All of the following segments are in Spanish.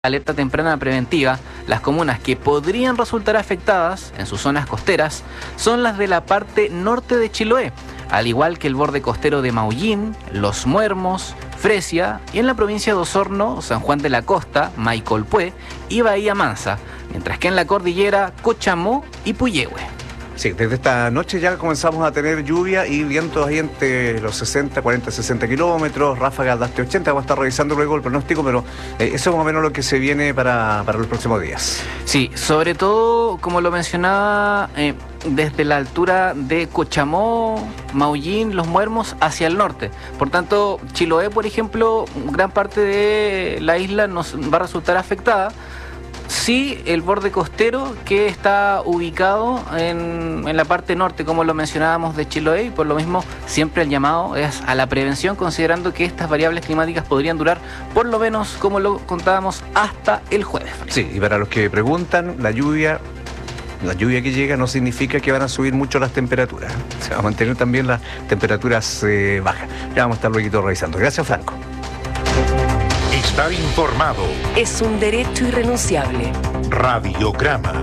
alerta temprana preventiva, las comunas que podrían resultar afectadas en sus zonas costeras son las de la parte norte de Chiloé, al igual que el borde costero de Maullín, Los Muermos, Fresia y en la provincia de Osorno, San Juan de la Costa, Maicolpué y Bahía Mansa, mientras que en la cordillera Cochamó y Puyehue. Sí, desde esta noche ya comenzamos a tener lluvia y vientos ahí entre los 60, 40, 60 kilómetros, ráfagas de hasta 80. Vamos a estar revisando luego el pronóstico, pero eso es más o menos lo que se viene para los próximos días. Sí, sobre todo, como lo mencionaba, desde la altura de Cochamó, Maullín, Los Muermos hacia el norte. Por tanto, Chiloé, por ejemplo, gran parte de la isla nos va a resultar afectada. Sí, el borde costero que está ubicado en la parte norte, como lo mencionábamos, de Chiloé, y por lo mismo siempre el llamado es a la prevención, considerando que estas variables climáticas podrían durar por lo menos, como lo contábamos, hasta el jueves. Sí, y para los que preguntan, la lluvia que llega no significa que van a subir mucho las temperaturas. Se van a mantener también las temperaturas bajas. Ya vamos a estar luego revisando. Gracias, Franco. Estar informado es un derecho irrenunciable. Radiograma.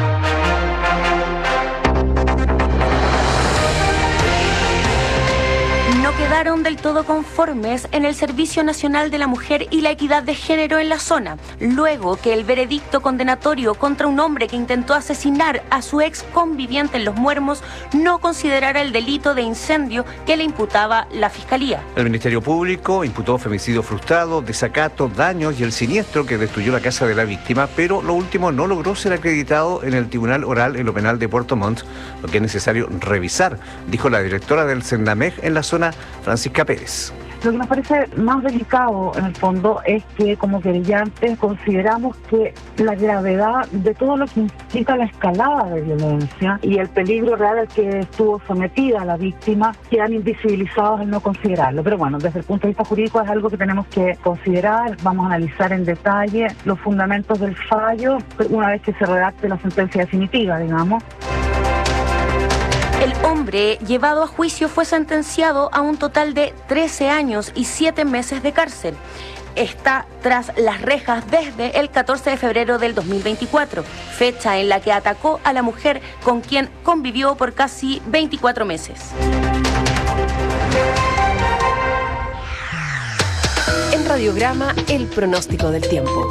No quedaron del todo conformes en el Servicio Nacional de la Mujer y la Equidad de Género en la zona, luego que el veredicto condenatorio contra un hombre que intentó asesinar a su ex conviviente en Los Muermos no considerara el delito de incendio que le imputaba la Fiscalía. El Ministerio Público imputó femicidio frustrado, desacato, daños y el siniestro que destruyó la casa de la víctima, pero lo último no logró ser acreditado en el Tribunal Oral en lo Penal de Puerto Montt, lo que es necesario revisar, dijo la directora del CENAMEG en la zona, Francisca Pérez. Lo que nos parece más delicado en el fondo es que como querellantes consideramos que la gravedad de todo lo que implica la escalada de violencia y el peligro real al que estuvo sometida la víctima quedan invisibilizados al no considerarlo. Pero bueno, desde el punto de vista jurídico es algo que tenemos que considerar. Vamos a analizar en detalle los fundamentos del fallo una vez que se redacte la sentencia definitiva, digamos. El hombre llevado a juicio fue sentenciado a un total de 13 años y 7 meses de cárcel. Está tras las rejas desde el 14 de febrero del 2024, fecha en la que atacó a la mujer con quien convivió por casi 24 meses. En Radiograma, el pronóstico del tiempo.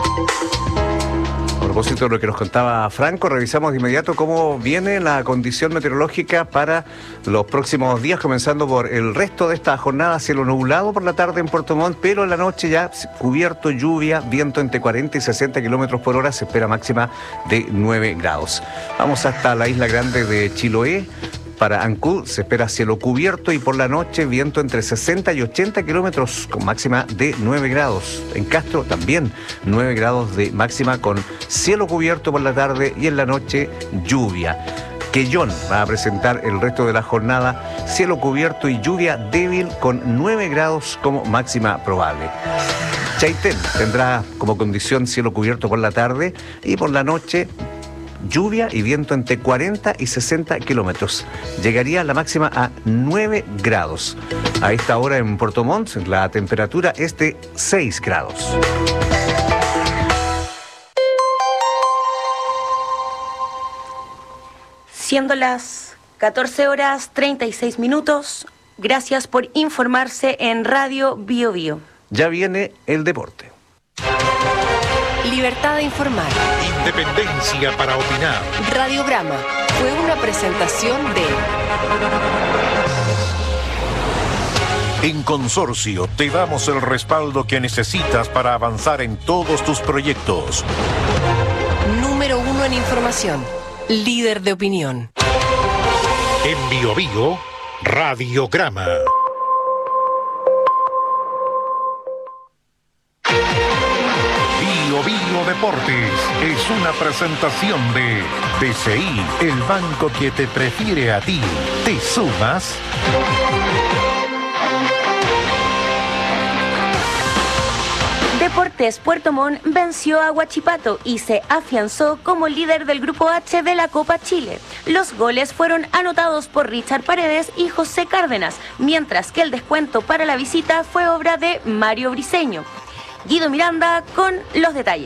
A propósito de lo que nos contaba Franco, revisamos de inmediato cómo viene la condición meteorológica para los próximos días, comenzando por el resto de esta jornada, cielo nublado por la tarde en Puerto Montt, pero en la noche ya cubierto, lluvia, viento entre 40 y 60 kilómetros por hora, se espera máxima de 9 grados. Vamos hasta la isla grande de Chiloé. Para Ancud se espera cielo cubierto y por la noche viento entre 60 y 80 kilómetros con máxima de 9 grados. En Castro también 9 grados de máxima con cielo cubierto por la tarde y en la noche lluvia. Quellón va a presentar el resto de la jornada cielo cubierto y lluvia débil con 9 grados como máxima probable. Chaitén tendrá como condición cielo cubierto por la tarde y por la noche lluvia y viento entre 40 y 60 kilómetros. Llegaría la máxima a 9 grados. A esta hora en Puerto Montt la temperatura es de 6 grados. Siendo las 14 horas 36 minutos, gracias por informarse en Radio Bio Bio. Ya viene el deporte. Libertad de informar. Independencia para opinar. Radiograma fue una presentación de... En Consorcio te damos el respaldo que necesitas para avanzar en todos tus proyectos. Número 1 en información. Líder de opinión. En Bio Bio, Radiograma. Bio Bio Deportes es una presentación de BCI, el banco que te prefiere a ti. ¿Te sumas? Deportes Puerto Montt venció a Huachipato y se afianzó como líder del Grupo H de la Copa Chile. Los goles fueron anotados por Richard Paredes y José Cárdenas, mientras que el descuento para la visita fue obra de Mario Briceño. Guido Miranda con los detalles.